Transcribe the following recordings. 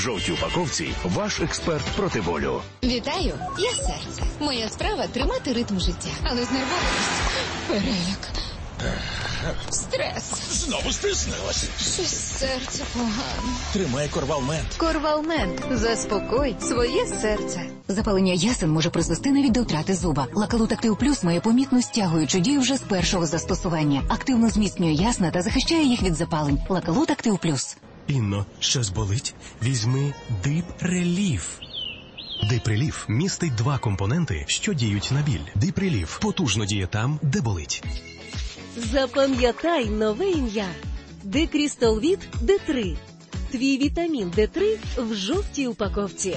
Жовтій упаковці ваш експерт проти болю. Вітаю, я серце. Моя справа – тримати ритм життя. Але знервованість, переляк, стрес. Знову стиснилось. Щось серце погано. Тримай Корвалмент. Корвалмент. Заспокой своє серце. Запалення ясен може призвести навіть до втрати зуба. Лакалут Актив Плюс має помітну стягуючу дію вже з першого застосування. Активно зміцнює ясна та захищає їх від запалень. Лакалут Актив Плюс. Інно, щось болить? Візьми Дипреліф. Дипреліф містить 2 компоненти, що діють на біль. Дипреліф потужно діє там, де болить. Запам'ятай нове ім'я. Декрістолвіт Д3. Твій вітамін Д3 в жовтій упаковці.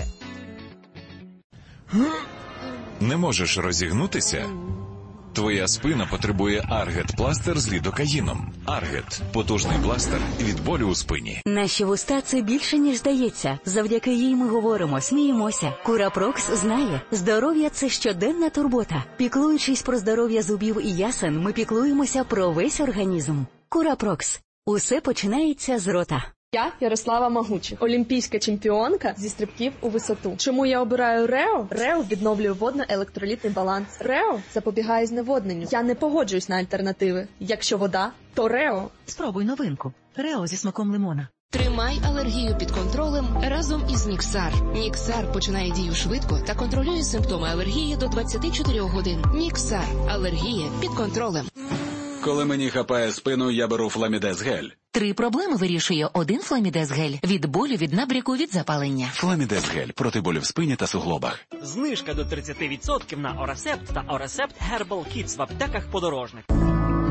Не можеш розігнутися? Твоя спина потребує Аргет-пластир з лідокаїном. Аргет – потужний пластир від болю у спині. Наші вуста – це більше, ніж здається. Завдяки їй ми говоримо, сміємося. Курапрокс знає, здоров'я – це щоденна турбота. Піклуючись про здоров'я зубів і ясен, ми піклуємося про весь організм. Курапрокс. Усе починається з рота. Я Ярослава Магучих, олімпійська чемпіонка зі стрибків у висоту. Чому я обираю РЕО? РЕО відновлює водно-електролітний баланс. РЕО запобігає зневодненню. Я не погоджуюсь на альтернативи. Якщо вода, то РЕО. Спробуй новинку. РЕО зі смаком лимона. Тримай алергію під контролем разом із Ніксар. Ніксар починає дію швидко та контролює симптоми алергії до 24 годин. Ніксар. Алергія під контролем. Коли мені хапає спину, я беру Фламідез гель. 3 проблеми вирішує один Фламідез гель. Від болю, від набряку, від запалення. Фламідез гель проти болю в спині та суглобах. Знижка до 30% на Орасепт та Орасепт Herbal Kids в аптеках подорожник.